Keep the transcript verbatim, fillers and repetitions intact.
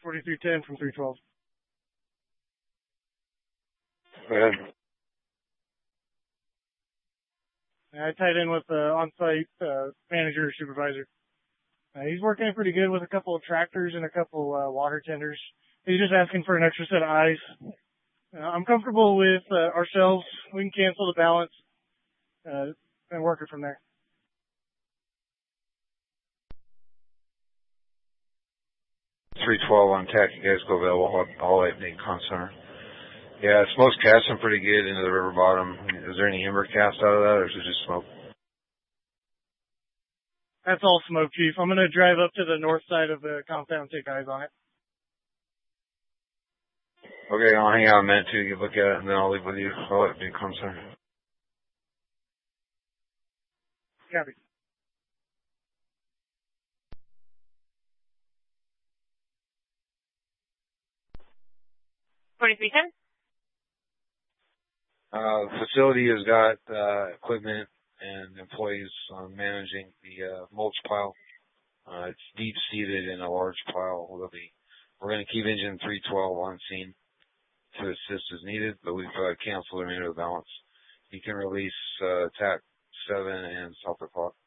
forty-three ten from three twelve. Go ahead. I tied in with the on-site uh, manager or supervisor. Uh, he's working pretty good with a couple of tractors and a couple uh, water tenders. He's just asking for an extra set of eyes. Uh, I'm comfortable with uh, ourselves. We can cancel the balance uh, and work it from there. three twelve on tack. You guys go available. I'll, I'll update Concern. Yeah, smoke's casting pretty good into the river bottom. Is there any ember cast out of that, or is it just smoke? That's all smoke, Chief. I'm going to drive up to the north side of the compound, take eyes on it. Okay, I'll hang out a minute too. You look at it, and then I'll leave with you. I'll let you Concern. Copy. forty-three ten. Uh, the facility has got uh, equipment and employees uh, managing the uh, mulch pile. Uh, it's deep-seated in a large pile. We'll be, we're going to keep engine three twelve on scene to assist as needed, but we've uh, canceled the remainder of the balance. You can release uh, T A C seven and South Clock.